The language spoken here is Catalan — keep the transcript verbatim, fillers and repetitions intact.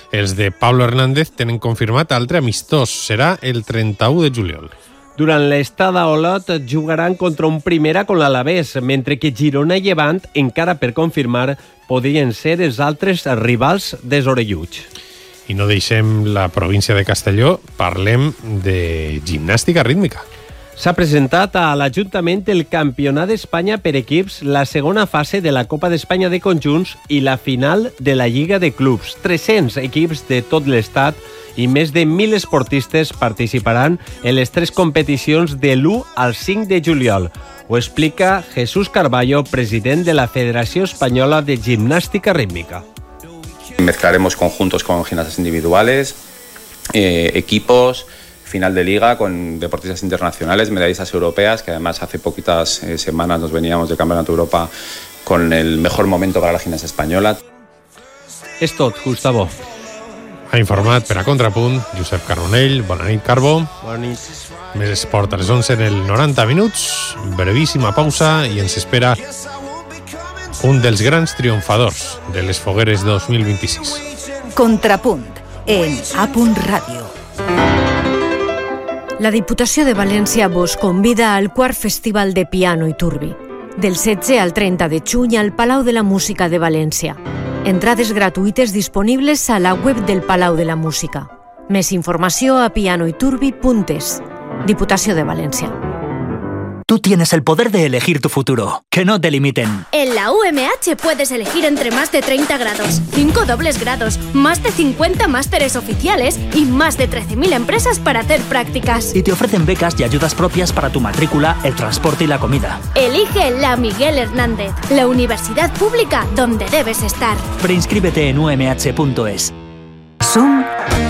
Els de Pablo Hernández tenen confirmat altre amistós. Serà el trenta-u de juliol. Durant l'estada a Olot jugaran contra un Primera con l'Alavés, mentre que Girona i Llevant, encara per confirmar, podrien ser els altres rivals dels orelluts. I no deixem la província de Castelló, parlem de gimnàstica rítmica. S'ha presentat a l'Ajuntament el Campionat d'Espanya per equips, la segona fase de la Copa d'Espanya de conjunts i la final de la Lliga de Clubs. tres-cents equips de tot l'estat i més de mil esportistes participaran en les tres competicions de l'u al cinc de juliol. Ho explica Jesús Carballo, president de la Federació Espanyola de Gimnàstica Rítmica. Mezclaremos conjuntos con gimnastas individuales, eh, equipos, final de liga con deportistas internacionales, medallistas europeas, que además hace poquitas eh, semanas nos veníamos de Campeonato de Europa con el mejor momento para la gimnasia espanyola. És tot, Gustavo. Ha informat per a Contrapunt Josep Carbonell. Bona nit, Carbo. Bona nit. Més esport a les onze en el noranta minuts. Brevíssima pausa i ens espera un dels grans triomfadors de les fogueres dos mil vint-i-sis. Contrapunt en A. Ràdio. La Diputació de València vos convida al quart Festival de Piano i Turbi, del setze al trenta de juny al Palau de la Música de València. Entrades gratuïtes disponibles a la web del Palau de la Música. Més informació a pianoiturbi punt es. Diputació de València. Tú tienes el poder de elegir tu futuro. Que no te limiten. En la U M H puedes elegir entre más de treinta grados, cinco dobles grados, más de cincuenta másteres oficiales y más de trece mil empresas para hacer prácticas. Y te ofrecen becas y ayudas propias para tu matrícula, el transporte y la comida. Elige la Miguel Hernández, la universidad pública donde debes estar. Preinscríbete en u m h punto es. Som